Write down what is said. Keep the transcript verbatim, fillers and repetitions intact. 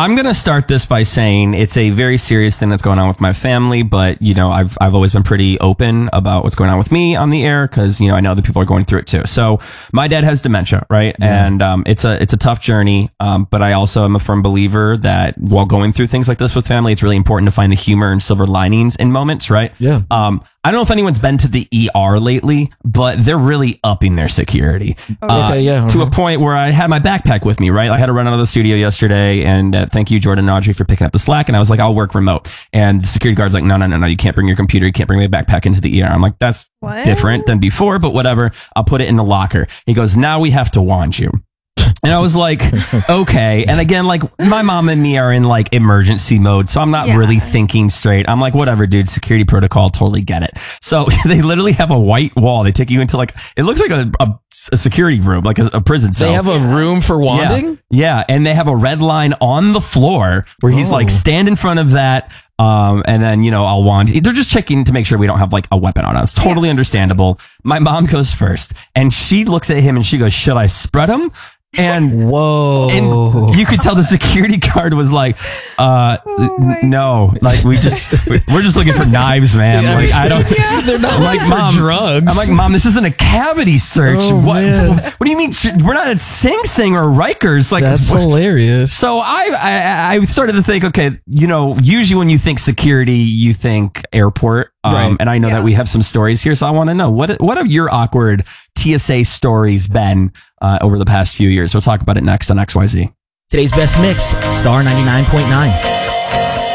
I'm going to start this by saying it's a very serious thing that's going on with my family, but, you know, I've, I've always been pretty open about what's going on with me on the air because, you know, I know other people are going through it too. So my dad has dementia, right? Yeah. And um, it's a it's a tough journey, um, but I also am a firm believer that while going through things like this with family, it's really important to find the humor and silver linings in moments, right? Yeah. Um, I don't know if anyone's been to the E R lately, but they're really upping their security. Okay, uh, yeah. To a point where I had my backpack with me, right? I had to run out of the studio yesterday, and uh, thank you, Jordan and Audrey, for picking up the slack. And I was like, I'll work remote. And the security guard's like, no, no, no, no, you can't bring your computer. You can't bring my backpack into the E R. I'm like, that's what? different than before, but whatever. I'll put it in the locker. He goes, now we have to wand you. And I was like, okay. And again, like my mom and me are in like emergency mode. So I'm not yeah. really thinking straight. I'm like, whatever, dude, security protocol, totally get it. So they literally have a white wall. They take you into like, it looks like a, a, a security room, like a, a prison cell. They have a room for wanding? Yeah. yeah. And they have a red line on the floor where he's oh. like, stand in front of that. Um, and then, you know, I'll wand. They're just checking to make sure we don't have like a weapon on us. Totally yeah. understandable. My mom goes first and she looks at him and she goes, should I spread him? And whoa, and you could tell the security guard was like, uh, oh no, like we just, we're just looking for knives, man. Yeah, like, I don't, yeah, they're not I'm like, mom, drugs. I'm like, mom, this isn't a cavity search. Oh, what, man. what do you mean? We're not at Sing Sing or Rikers. Like, that's what? hilarious. So I, I, I started to think, okay, you know, usually when you think security, you think airport. Um, right. And I know yeah. that we have some stories here, so I want to know what what have your awkward T S A stories been uh, over the past few years? We'll talk about it next on X Y Z. Today's best mix, Star ninety-nine point nine.